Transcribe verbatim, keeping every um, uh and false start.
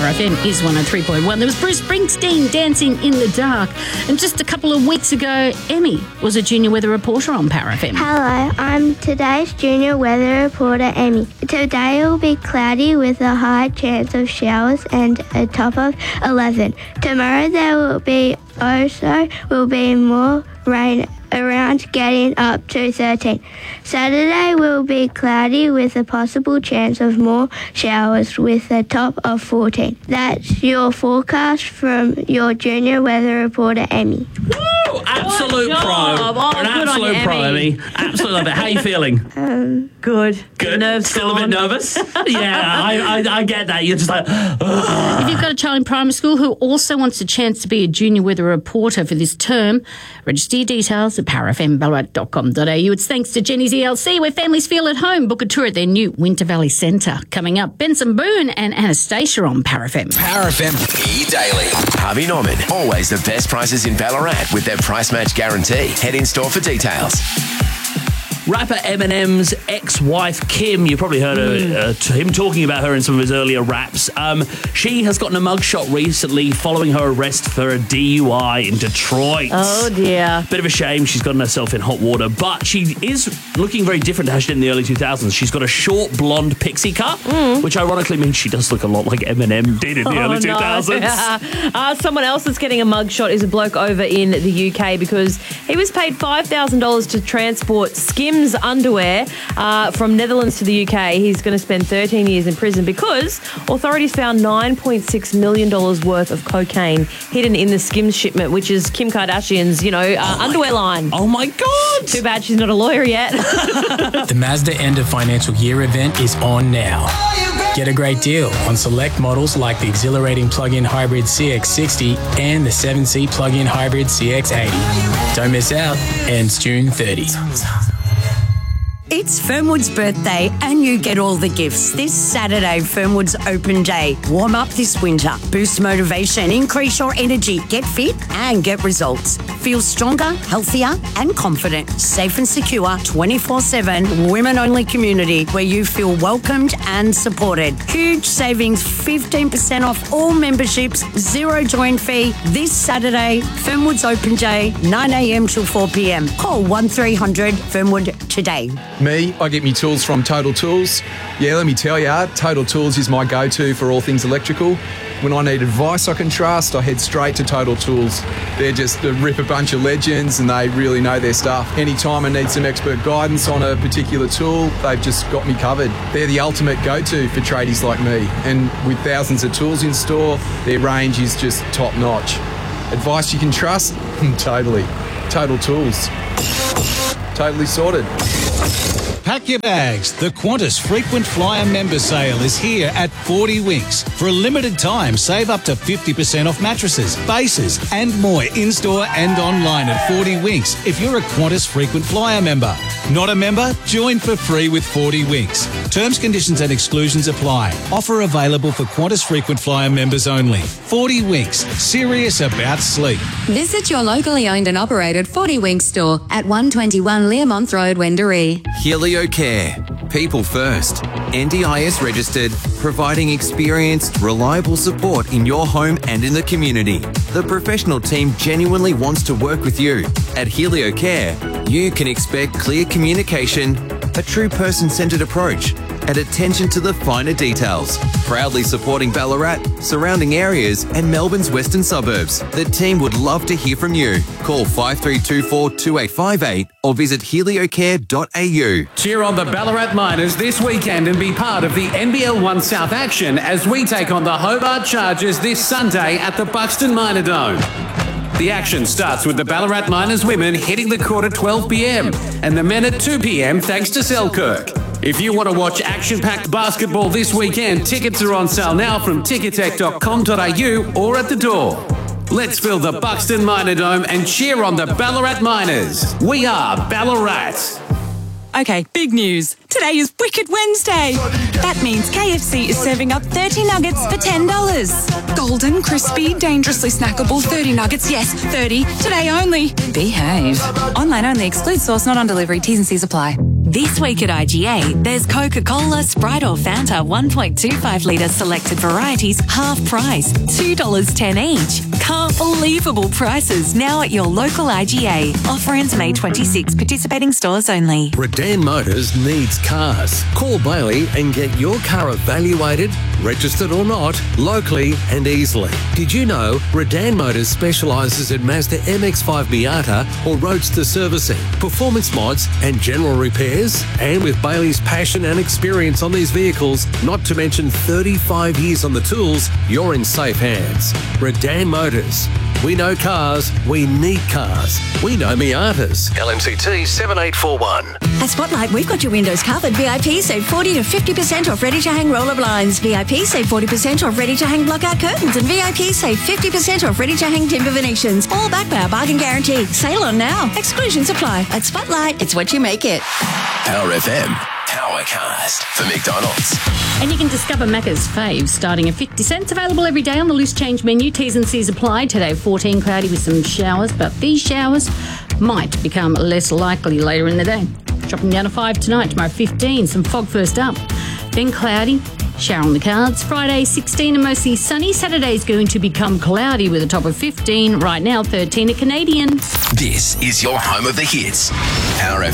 Power F M is one oh three point one. There was Bruce Springsteen, Dancing in the Dark. And just a couple of weeks ago, Emmy was a junior weather reporter on Power F M. Hello, I'm today's junior weather reporter, Emmy. Today it will be cloudy with a high chance of showers and a top of eleven. Tomorrow there will be also will be more rain around, getting up to thirteen. Saturday will be cloudy with a possible chance of more showers with a top of fourteen. That's your forecast from your junior weather reporter, Emmy. Woo! Absolute pro. Oh, You're an good on absolute you, pro, Emmy. Emmy. Absolutely love it. How are you feeling? Um, Good. Good. Nerves Still gone. a bit nervous? Yeah, I, I, I get that. You're just like, ugh. If you've got a child in primary school who also wants a chance to be a junior weather reporter for this term, register your details at power f m ballarat dot com dot a u. It's thanks to Jenny's E L C, where families feel at home. Book a tour at their new Winter Valley Centre. Coming up, Benson Boone and Anastasia on Power F M. Power F M E-Daily. Harvey Norman. Always the best prices in Ballarat with their price match guarantee. Head in store for details. Rapper Eminem's ex-wife Kim, you probably heard her, uh, t- him talking about her in some of his earlier raps. Um, she has gotten a mugshot recently following her arrest for a D U I in Detroit. Oh, dear. Bit of a shame she's gotten herself in hot water, but she is looking very different to how she did in the early two thousands. She's got a short blonde pixie cut, mm. which ironically means she does look a lot like Eminem did in the Oh, early no. two thousands. uh, someone else that's getting a mugshot is a bloke over in the U K because he was paid five thousand dollars to transport Skims underwear uh, from Netherlands to the U K. He's going to spend thirteen years in prison because authorities found nine point six million dollars worth of cocaine hidden in the Skims shipment, which is Kim Kardashian's, you know, uh, oh underwear God. line. Oh, my God. Too bad she's not a lawyer yet. The Mazda End of Financial Year event is on now. Get a great deal on select models like the exhilarating plug-in hybrid C X sixty and the seven seat plug-in hybrid C X eighty. Don't miss out. Ends June thirtieth. It's Fernwood's birthday and you get all the gifts this Saturday, Fernwood's Open Day. Warm up this winter, boost motivation, increase your energy, get fit and get results. Feel stronger, healthier and confident. Safe and secure, twenty-four seven, women-only community where you feel welcomed and supported. Huge savings, fifteen percent off all memberships, zero join fee. This Saturday, Fernwood's Open Day, nine a m till four p m. Call one three hundred Fernwood today. Me, I get me tools from Total Tools. Yeah, let me tell ya, Total Tools is my go-to for all things electrical. When I need advice I can trust, I head straight to Total Tools. They're just a rip a bunch of legends and they really know their stuff. Anytime I need some expert guidance on a particular tool, they've just got me covered. They're the ultimate go-to for tradies like me. And with thousands of tools in store, their range is just top-notch. Advice you can trust? Totally. Total Tools. Totally sorted. Pack your bags. The Qantas Frequent Flyer Member Sale is here at forty Winks. For a limited time, save up to fifty percent off mattresses, bases and more in-store and online at forty Winks if you're a Qantas Frequent Flyer member. Not a member? Join for free with forty Winks. Terms, conditions and exclusions apply. Offer available for Qantas Frequent Flyer members only. forty Winks. Serious about sleep. Visit your locally owned and operated forty Winks store at one twenty-one Learmonth Road, Wendouree. Helio Care. People first. N D I S registered, providing experienced, reliable support in your home and in the community. The professional team genuinely wants to work with you. At Helio Care, you can expect clear communication, a true person-centred approach, and attention to the finer details. Proudly supporting Ballarat, surrounding areas and Melbourne's western suburbs. The team would love to hear from you. Call five three two four, two eight five eight or visit heliocare dot a u. Cheer on the Ballarat Miners this weekend and be part of the N B L One South action as we take on the Hobart Chargers this Sunday at the Buxton Minor Dome. The action starts with the Ballarat Miners women hitting the court at twelve p m and the men at two p m thanks to Selkirk. If you want to watch action-packed basketball this weekend, tickets are on sale now from ticketek dot com dot a u or at the door. Let's fill the Buxton Minor Dome and cheer on the Ballarat Miners. We are Ballarat. Okay, big news. Today is Wicked Wednesday. That means K F C is serving up thirty nuggets for ten dollars. Golden, crispy, dangerously snackable thirty nuggets. Yes, thirty. Today only. Behave. Online only. Excludes sauce, not on delivery. T's and C's apply. This week at I G A, there's Coca-Cola, Sprite or Fanta one point two five litre selected varieties, half price, two dollars ten each. Can't believable prices now at your local I G A. Offer ends May twenty-sixth. Participating stores only. Redan Motors needs cars. Call Bailey and get your car evaluated, registered or not, locally and easily. Did you know Redan Motors specialises in Mazda M X five Miata or Roadster servicing, performance mods and general repairs? And with Bailey's passion and experience on these vehicles, not to mention thirty-five years on the tools, you're in safe hands. Redan Motors. We know cars, we need cars. We know Miatas. L M C T seven eight four one. At Spotlight, we've got your windows covered. V I P save forty to fifty percent off ready-to-hang roller blinds. V I P save forty percent off ready-to-hang blockout curtains. And V I P save fifty percent off ready-to-hang timber Venetians. All backed by our bargain guarantee. Sale on now. Exclusions apply. At Spotlight, it's what you make it. Power F M. Powercast for McDonald's. And you can discover Macca's faves starting at fifty cents. Available every day on the loose change menu. T's and C's apply. Today, fourteen cloudy with some showers, but these showers might become less likely later in the day. Dropping down to five tonight. Tomorrow, fifteen. Some fog first up. Then cloudy. Shower on the cards. Friday, sixteen and mostly sunny. Saturday's going to become cloudy with a top of fifteen. Right now, thirteen at Canadian. This is your home of the hits. Power F M.